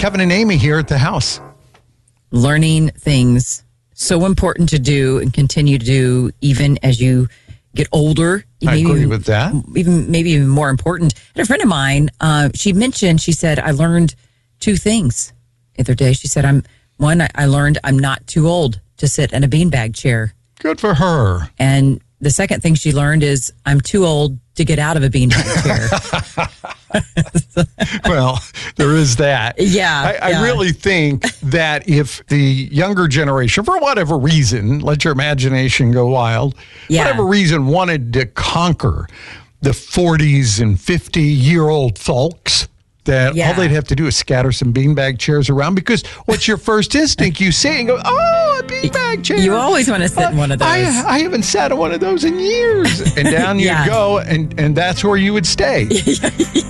Kevin and Amy here at the house. Learning things, so important to do and continue to do even as you get older. I agree with that. Maybe even more important. And a friend of mine, she said, I learned two things the other day. She said, I learned I'm not too old to sit in a beanbag chair. Good for her. And the second thing she learned is I'm too old to get out of a beanbag chair. Well, there is that. Yeah. I really think that if the younger generation, for whatever reason, let your imagination go wild, whatever reason wanted to conquer the 40s and 50-year-old folks, that all they'd have to do is scatter some beanbag chairs around, because what's your first instinct? You see it and go, oh, a beanbag chair. You always want to sit in one of those. I haven't sat in one of those in years. And down you go, and that's where you would stay.